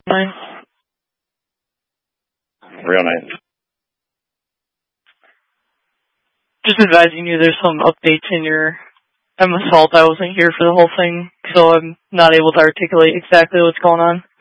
Nice. Real nice. Just advising you, there's some updates in your MS Vault. I wasn't here for the whole thing, so I'm not able to articulate exactly what's going on.